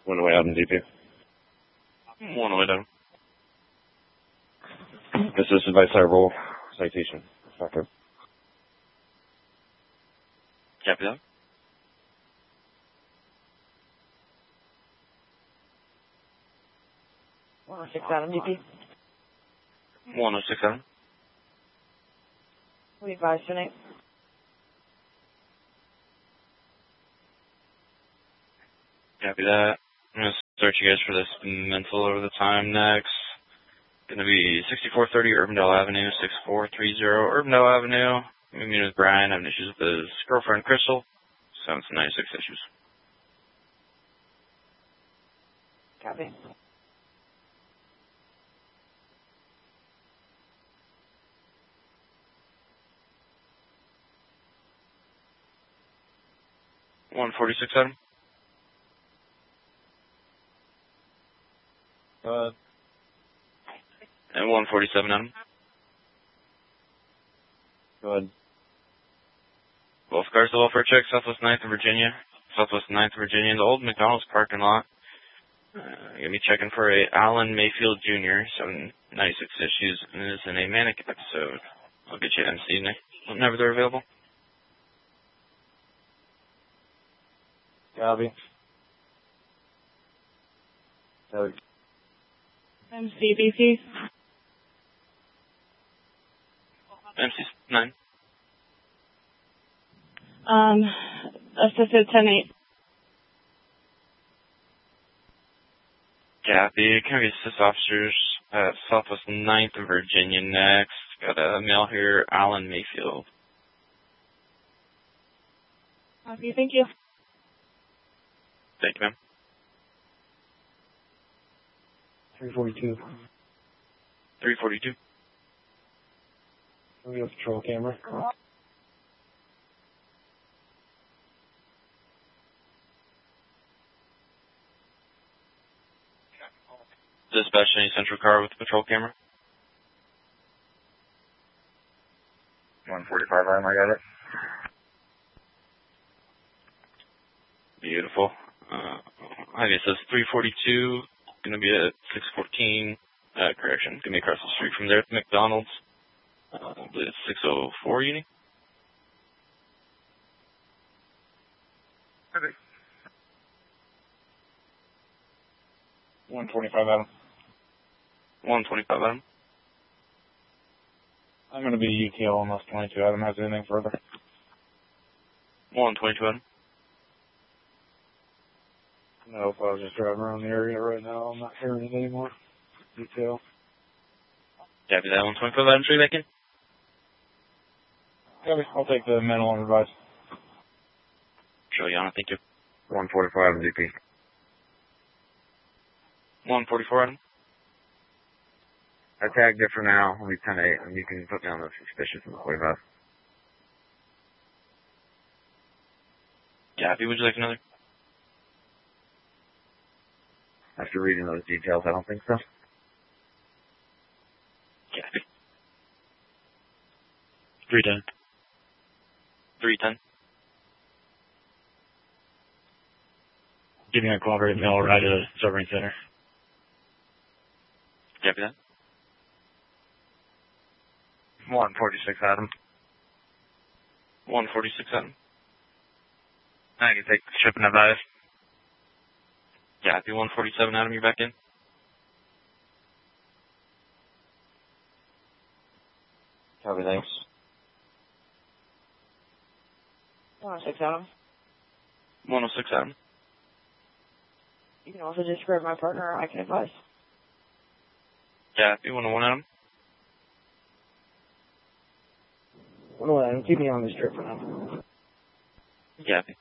One away out in DP. One away down. Assisted by Cyber citation. Effective. Copy that. 106 Adam, DP. 106 Adam. We advise tonight. Copy that. I'm going to search you guys for this mental over the time next. Going to be 6430 Urbandale Avenue, 6430 Urbandale Avenue. I'm meeting with Brian, having issues with his girlfriend, Crystal. 796 issues. Copy. One 46 Adam. And 147 Adam. Go ahead. Both cars to welfare check, Southwest 9th and Virginia. Southwest 9th Virginia in the old McDonald's parking lot. Gonna be checking for a Alan Mayfield Jr., 796 issues, and it is in a manic episode. I'll get you MC whenever they're available. Copy. MCBC. MC 9. Assisted 10-8. Copy. Can we assist officers at Southwest 9th and Virginia next? Got a male here, Alan Mayfield. Copy, thank you. Thank you, ma'am. 342. 342. We have patrol camera. Dispatch any central car with a patrol camera. 145 Adam, I got it. Beautiful. I guess that's 342. Going to be at 614. Correction. Going to be across the street from there at the McDonald's. I believe it's 604 Uni. Okay. 125 Adam. 125 Adam. I'm going to be UTL unless 22 Adam has anything further. 122 Adam. No, if I was just driving around the area right now, I'm not hearing it anymore. Detail. Copy that. 125 Adam, straight back in. Copy. I'll take the mental and advice. Sure, Yana, thank you. 145 DP. 144 Adam. I tagged it for now. I'll be 10-8, and you can put down the suspicious in the 45. Copy. Would you like another? After reading those details, I don't think so. Copy. 310. 310. Give me a cooperative mail right to the sobering center. Copy that. 146 Adam. 146 Adam. I can take shipping advice. Copy. 147 Adam, you're back in. Copy, thanks. 106 Adam. 106 Adam. You can also just grab my partner, I can advise. Copy. 101 Adam. 101 Adam, keep me on this trip for now. Copy.